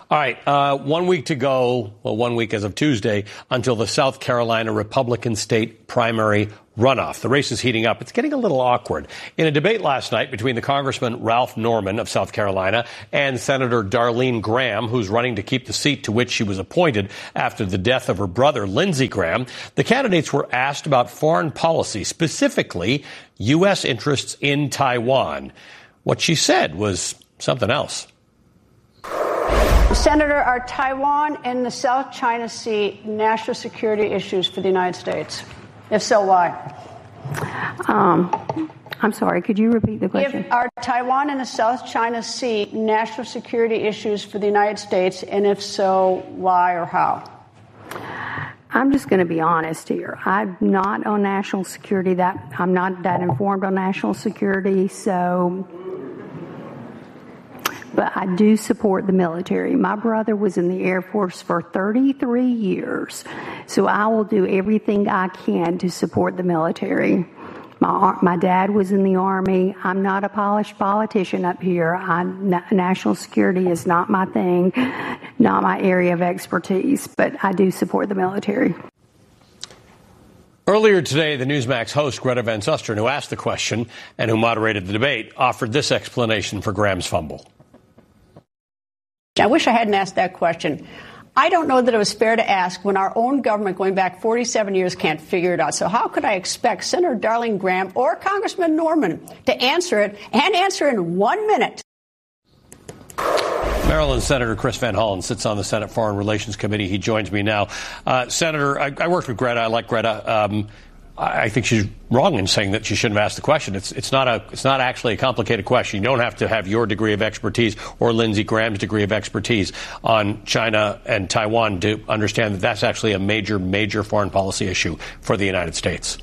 All right. 1 week to go. Well, 1 week as of Tuesday until the South Carolina Republican state primary runoff. The race is heating up. It's getting a little awkward. In a debate last night between the Congressman Ralph Norman of South Carolina and Senator Darlene Graham, who's running to keep the seat to which she was appointed after the death of her brother, Lindsey Graham, the candidates were asked about foreign policy, specifically U.S. interests in Taiwan. What she said was something else. Senator, are Taiwan and the South China Sea national security issues for the United States? If so, why? I'm sorry, could you repeat the question? Are Taiwan and the South China Sea national security issues for the United States, and if so, why or how? I'm just going to be honest here. I'm not on national security. I'm not that informed on national security, but I do support the military. My brother was in the Air Force for 33 years, so I will do everything I can to support the military. My dad was in the Army. I'm not a polished politician up here. National security is not my thing, not my area of expertise, but I do support the military. Earlier today, the Newsmax host, Greta Van Susteren, who asked the question and who moderated the debate, offered this explanation for Graham's fumble. I wish I hadn't asked that question. I don't know that it was fair to ask when our own government, going back 47 years, can't figure it out. So how could I expect Senator Darlene Graham or Congressman Norman to answer it and answer in 1 minute? Maryland Senator Chris Van Hollen sits on the Senate Foreign Relations Committee. He joins me now. Senator, I worked with Greta. I like Greta. I think she's wrong in saying that she shouldn't have asked the question. It's not actually a complicated question. You don't have to have your degree of expertise or Lindsey Graham's degree of expertise on China and Taiwan to understand that that's actually a major foreign policy issue for the United States.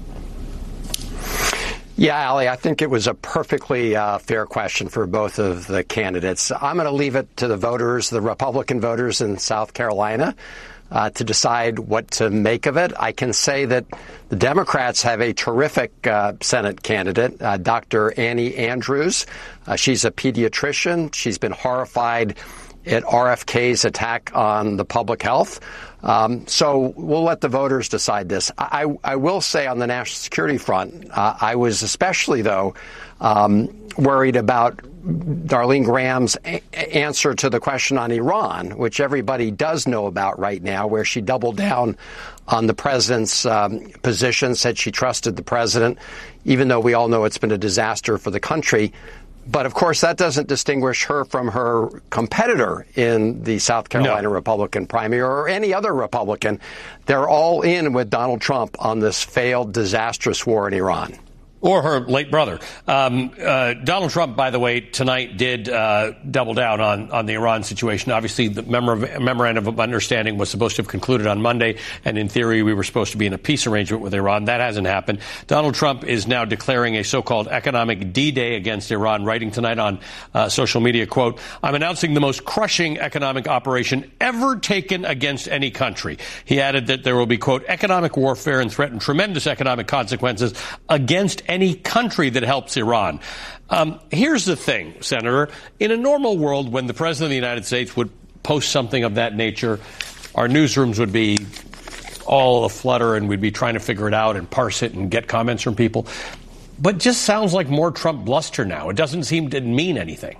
Yeah, Ali, I think it was a perfectly fair question for both of the candidates. I'm going to leave it to the voters, the Republican voters in South Carolina, to decide what to make of it. I can say that the Democrats have a terrific Senate candidate, Dr. Annie Andrews. She's a pediatrician. She's been horrified at RFK's attack on the public health. So we'll let the voters decide this. I will say on the national security front, I was especially, though, worried about Darlene Graham's answer to the question on Iran, which everybody does know about right now, where she doubled down on the president's position, said she trusted the president, even though we all know it's been a disaster for the country. But, of course, that doesn't distinguish her from her competitor in the South Carolina Republican primary or any other Republican. They're all in with Donald Trump on this failed, disastrous war in Iran. Or her late brother. Donald Trump, by the way, tonight did double down on the Iran situation. Obviously, the memorandum of understanding was supposed to have concluded on Monday, and in theory, we were supposed to be in a peace arrangement with Iran. That hasn't happened. Donald Trump is now declaring a so-called economic D-Day against Iran, writing tonight on social media, quote, "I'm announcing the most crushing economic operation ever taken against any country." He added that there will be, quote, "economic warfare and threaten tremendous economic consequences against any country that helps Iran." Here's the thing, Senator. In a normal world, when the President of the United States would post something of that nature, our newsrooms would be all aflutter and we'd be trying to figure it out and parse it and get comments from people. But it just sounds like more Trump bluster now. It doesn't seem to mean anything.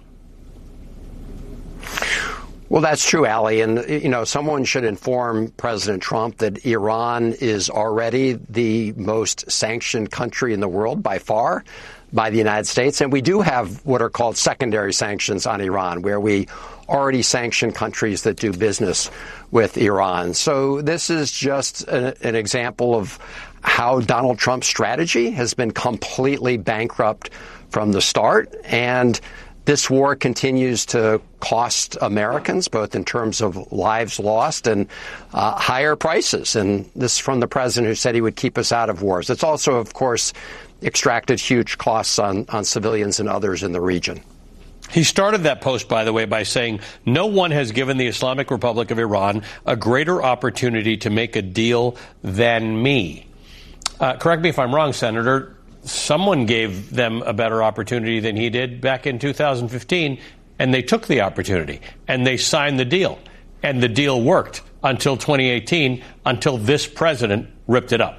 Well, that's true, Ali. And, you know, someone should inform President Trump that Iran is already the most sanctioned country in the world by far by the United States. And we do have what are called secondary sanctions on Iran, where we already sanction countries that do business with Iran. So this is just an example of how Donald Trump's strategy has been completely bankrupt from the start. And this war continues to cost Americans, both in terms of lives lost and higher prices. And this from the president who said he would keep us out of wars. It's also, of course, extracted huge costs on civilians and others in the region. He started that post, by the way, by saying, "No one has given the Islamic Republic of Iran a greater opportunity to make a deal than me." Correct me if I'm wrong, Senator. Someone gave them a better opportunity than he did back in 2015, and they took the opportunity, and they signed the deal. And the deal worked until 2018, until this president ripped it up.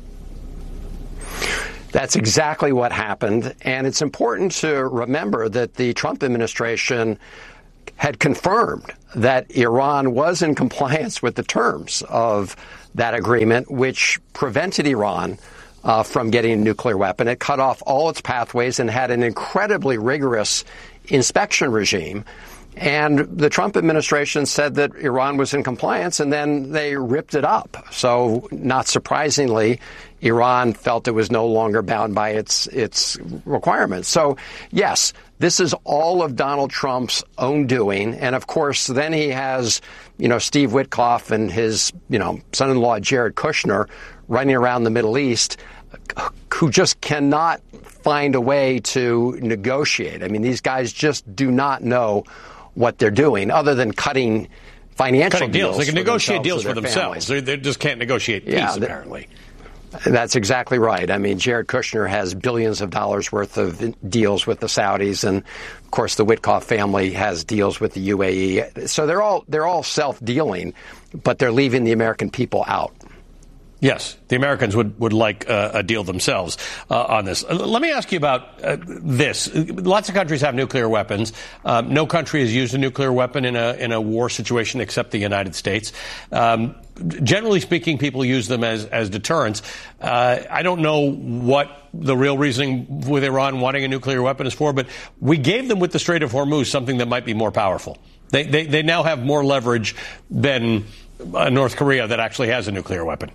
That's exactly what happened. And it's important to remember that the Trump administration had confirmed that Iran was in compliance with the terms of that agreement, which prevented Iran from getting a nuclear weapon. It cut off all its pathways and had an incredibly rigorous inspection regime. And the Trump administration said that Iran was in compliance, and then they ripped it up. So, not surprisingly, Iran felt it was no longer bound by its requirements. So, yes, this is all of Donald Trump's own doing. And, of course, then he has, Steve Witkoff and his, son-in-law Jared Kushner running around the Middle East who just cannot find a way to negotiate. I mean, these guys just do not know what they're doing, other than cutting financial deals. They can negotiate deals for themselves. They just can't negotiate peace, apparently. That's exactly right. I mean, Jared Kushner has billions of dollars worth of deals with the Saudis, and of course, the Witkoff family has deals with the UAE. So they're all self-dealing, but they're leaving the American people out. Yes, the Americans would like a deal themselves on this. Let me ask you about this. Lots of countries have nuclear weapons. No country has used a nuclear weapon in a war situation except the United States. Generally speaking, people use them as deterrents. I don't know what the real reasoning with Iran wanting a nuclear weapon is for, but we gave them with the Strait of Hormuz something that might be more powerful. They now have more leverage than North Korea that actually has a nuclear weapon.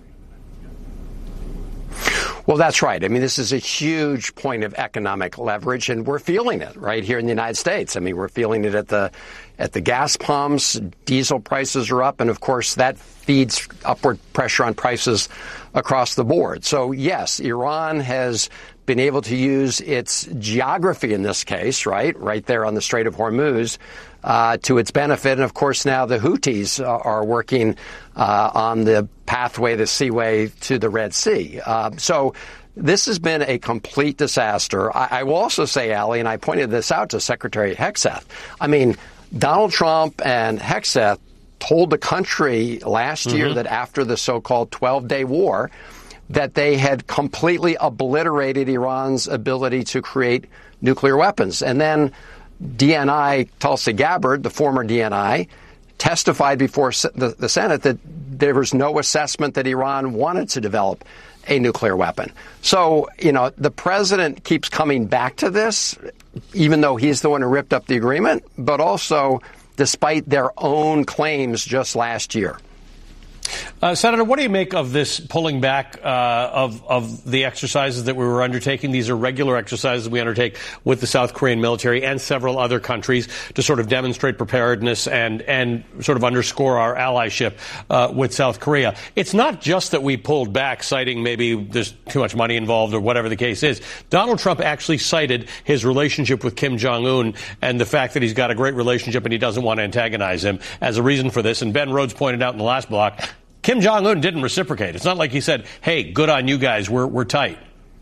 Well, that's right. I mean, this is a huge point of economic leverage, and we're feeling it right here in the United States. I mean, we're feeling it at the gas pumps. Diesel prices are up, and of course, that feeds upward pressure on prices across the board. So, yes, Iran has been able to use its geography in this case, right there on the Strait of Hormuz, to its benefit. And, of course, now the Houthis are working on the pathway, the seaway to the Red Sea. So this has been a complete disaster. I will also say, Ali, and I pointed this out to Secretary Hegseth, I mean, Donald Trump and Hegseth told the country last year that after the so-called 12-day war, that they had completely obliterated Iran's ability to create nuclear weapons. And then DNI, Tulsi Gabbard, the former DNI, testified before the Senate that there was no assessment that Iran wanted to develop a nuclear weapon. So, the president keeps coming back to this, even though he's the one who ripped up the agreement, but also despite their own claims just last year. Senator, what do you make of this pulling back of the exercises that we were undertaking? These are regular exercises we undertake with the South Korean military and several other countries to sort of demonstrate preparedness and sort of underscore our allyship with South Korea. It's not just that we pulled back, citing maybe there's too much money involved or whatever the case is. Donald Trump actually cited his relationship with Kim Jong-un and the fact that he's got a great relationship and he doesn't want to antagonize him as a reason for this. And Ben Rhodes pointed out in the last block, Kim Jong-un didn't reciprocate. It's not like he said, hey, good on you guys, we're tight.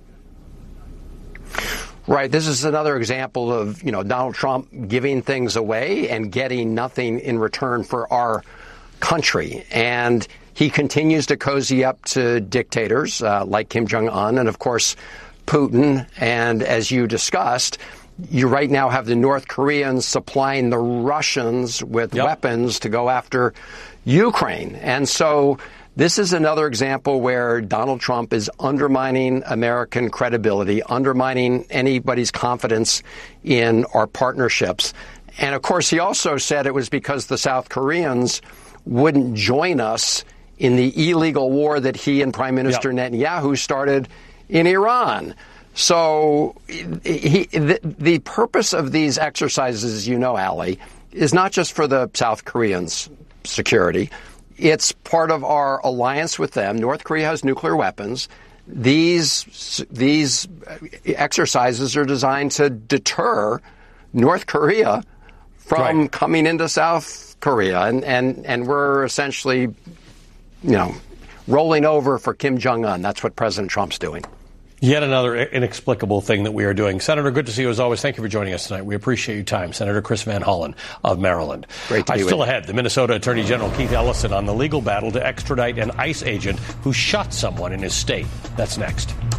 Right. This is another example of, Donald Trump giving things away and getting nothing in return for our country. And he continues to cozy up to dictators like Kim Jong-un and, of course, Putin. And as you discussed, you right now have the North Koreans supplying the Russians with weapons to go after Ukraine. And so this is another example where Donald Trump is undermining American credibility, undermining anybody's confidence in our partnerships. And, of course, he also said it was because the South Koreans wouldn't join us in the illegal war that he and Prime Minister Netanyahu started in Iran. So the purpose of these exercises, Ali, is not just for the South Koreans' security. It's part of our alliance with them. North Korea has nuclear weapons. These exercises are designed to deter North Korea from coming into South Korea. And we're essentially, rolling over for Kim Jong-un. That's what President Trump's doing. Yet another inexplicable thing that we are doing. Senator, good to see you as always. Thank you for joining us tonight. We appreciate your time. Senator Chris Van Hollen of Maryland. Great to be with you. Still ahead, the Minnesota Attorney General Keith Ellison on the legal battle to extradite an ICE agent who shot someone in his state. That's next.